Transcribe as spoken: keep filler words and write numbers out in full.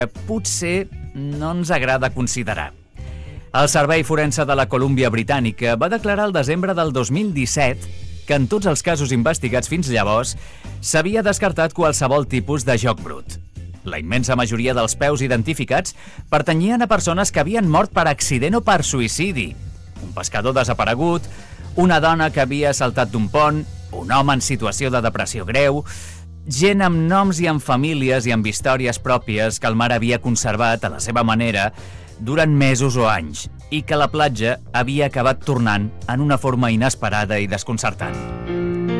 potser no ens agrada considerar. El Servei Forense de la Colúmbia Britànica va declarar el desembre del dos mil disset que en tots els casos investigats fins llavors s'havia descartat qualsevol tipus de joc brut. La immensa majoria dels peus identificats pertanyien a persones que havien mort per accident o per suïcidi. Un pescador desaparegut, una dona que havia saltat d'un pont, un home en situació de depressió greu, gent amb noms i amb famílies i amb històries pròpies que el mar havia conservat a la seva manera durant mesos o anys i que la platja havia acabat tornant en una forma inesperada i desconcertant.